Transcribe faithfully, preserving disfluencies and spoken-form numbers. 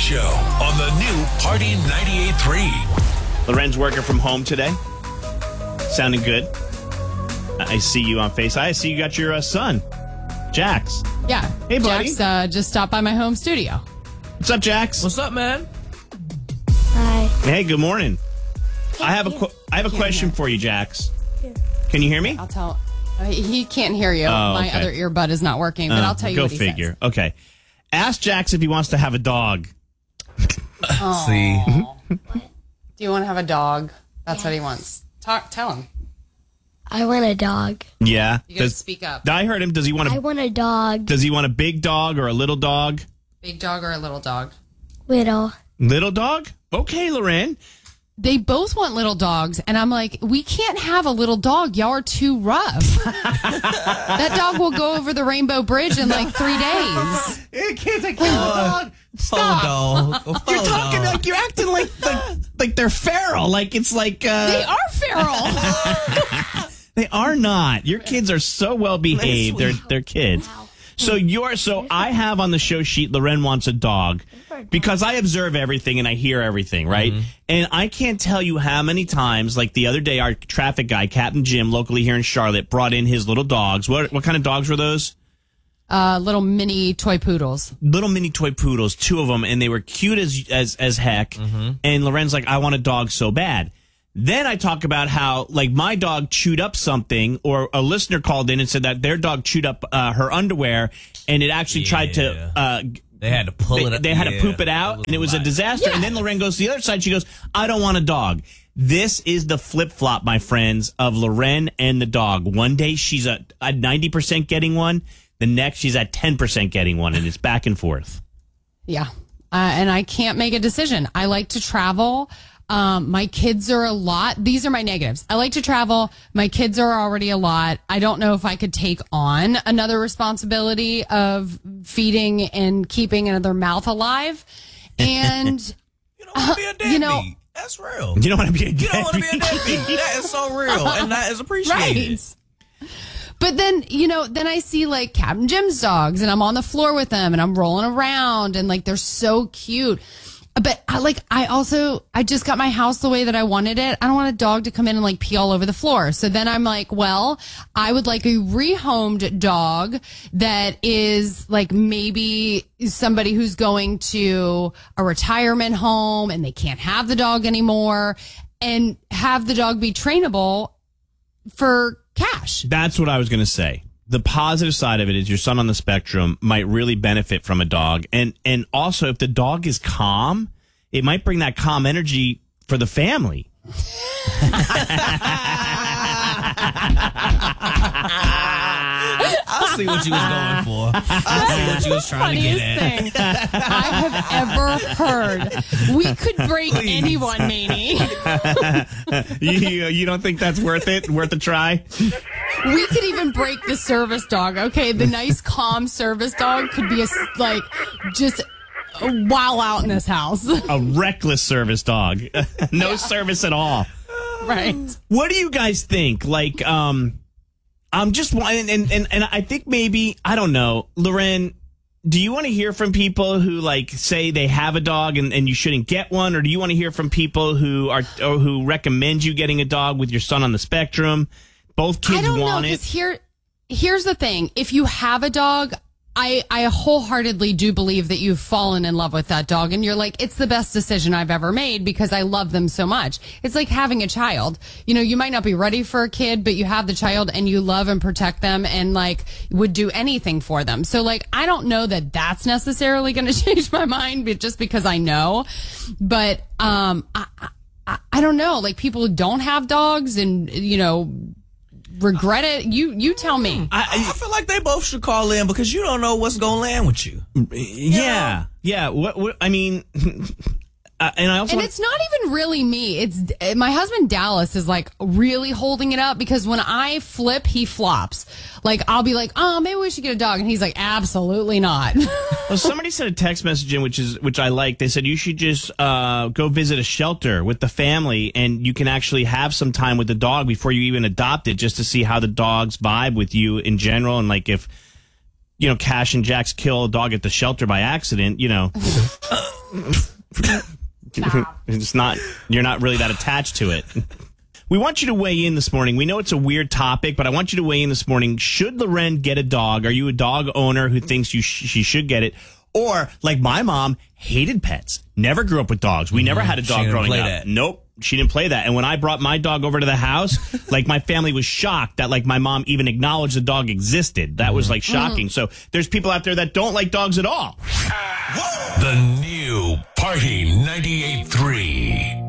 Show on the new Party ninety-eight point three. Loren's working from home today. Sounding good. I see you on Face. I see you got your uh, son, Jax. Yeah. Hey, buddy. Jax uh, just stopped by my home studio. What's up, Jax? What's up, man? Hi. Hey, good morning. I have a qu- I have a question for you, Jax. Can you hear me? I'll tell. Uh, he can't hear you. Oh, my okay. other earbud is not working, but Uh, I'll tell you go what he figure. says. Okay. Ask Jax if he wants to have a dog. See, Do you want to have a dog? That's what he wants. Talk. Tell him. I want a dog. Yeah. You gotta Does- speak up. I heard him. Does he want I a want a dog. Does he want a big dog or a little dog? Big dog or a little dog? Little. Little dog? Okay, Loren. They both want little dogs, and I'm like, we can't have a little dog. Y'all are too rough. That dog will go over the Rainbow Bridge in like three days. Hey, kids, I can't dog. Stop. hold on. You're Hold talking on. like you're acting like like, like they're feral. Like it's like uh, They are feral. They are not. Your kids are so well behaved. They're they're kids. So you're so I have on the show sheet Loren wants a dog because I observe everything and I hear everything, right? Mm-hmm. And I can't tell you how many times, like the other day, our traffic guy, Captain Jim, locally here in Charlotte, brought in his little dogs. What what kind of dogs were those? Uh, little mini toy poodles. Little mini toy poodles, two of them, and they were cute as as as heck. Mm-hmm. And Loren's like, I want a dog so bad. Then I talk about how, like, my dog chewed up something, or a listener called in and said that their dog chewed up uh, her underwear, and it actually tried to. Yeah. Uh, They had to pull they, it up. they had Yeah, to poop it that out, was and it was a lot. disaster. And then Loren goes to the other side. She goes, I don't want a dog. This is the flip flop, my friends, of Loren and the dog. One day she's at at ninety percent getting one. The next she's at ten percent getting one, and it's back and forth. Yeah. Uh, and I can't make a decision. I like to travel. Um, my kids are a lot. These are my negatives. I like to travel. My kids are already a lot. I don't know if I could take on another responsibility of feeding and keeping another mouth alive. And You don't want to be a deadbeat. you know- That's real. You don't want to be a You don't want to be a deadbeat. deadbeat. That is so real, and that is appreciated. right. But then, you know, then I see like Captain Jim's dogs and I'm on the floor with them and I'm rolling around and like they're so cute. But I like, I also, I just got my house the way that I wanted it. I don't want a dog to come in and like pee all over the floor. So then I'm like, well, I would like a rehomed dog that is like maybe somebody who's going to a retirement home and they can't have the dog anymore, and have the dog be trainable for cash. That's what I was going to say. The positive side of it is your son on the spectrum might really benefit from a dog. And and also, if the dog is calm, it might bring that calm energy for the family. I see what you was going for. I see what you was trying to get Funniest at. thing I have ever heard. We could break anyone, Maney. you, you don't think that's worth it? Worth a try? We could even break the service dog. Okay, the nice, calm service dog could be a s- like just a wow out in this house, A reckless service dog. No service at all. right? What do you guys think? Like, um, I'm just and, and and and I think maybe I don't know, Loren. Do you want to hear from people who like say they have a dog and, and you shouldn't get one, or do you want to hear from people who are or who recommend you getting a dog with your son on the spectrum? Both kids I don't want know, it. 'cause here, here's the thing: if you have a dog, I, I wholeheartedly do believe that you've fallen in love with that dog, and you're like, it's the best decision I've ever made because I love them so much. It's like having a child. You know, you might not be ready for a kid, but you have the child and you love and protect them and like would do anything for them. So like, I don't know that that's necessarily going to change my mind, but just because I know. But um, I, I I don't know. Like people who don't have dogs and you know. Regret it? You you tell me. I, I feel like they both should call in because you don't know what's gonna land with you. Yeah, yeah. What, what I mean, uh, and I also And want- it's not even really me. It's uh, my husband Dallas is like really holding it up because when I flip, he flops. Like I'll be like, oh, maybe we should get a dog, and he's like, absolutely not. well, somebody sent a text message in, which is which I like. They said you should just uh, go visit a shelter with the family, and you can actually have some time with the dog before you even adopt it, just to see how the dogs vibe with you in general, and like if you know, Cash and Jax kill a dog at the shelter by accident, you know. It's not, you're not really that attached to it. We want you to weigh in this morning. We know it's a weird topic, but I want you to weigh in this morning. Should Loren get a dog? Are you a dog owner who thinks you sh- she should get it? Or, like my mom, hated pets. Never grew up with dogs. We never had a dog growing up. That. Nope. She didn't play that. And when I brought my dog over to the house, like my family was shocked that like my mom even acknowledged the dog existed. That was like shocking. Mm-hmm. So there's people out there that don't like dogs at all. The new Party ninety-eight point three.